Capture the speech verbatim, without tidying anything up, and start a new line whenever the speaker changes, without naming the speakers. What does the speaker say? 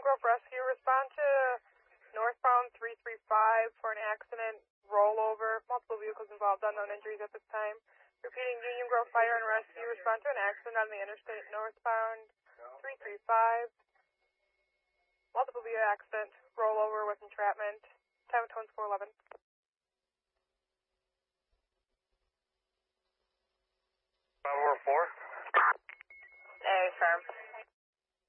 Grove Rescue, respond to northbound three three five for an accident, rollover, multiple vehicles involved, unknown injuries at this time. Repeating, Union Grove Fire and Rescue, respond to an accident on the interstate northbound three three five. Multiple vehicle accident, rollover with entrapment, time of tones four eleven.
Bravo four.
A, firm.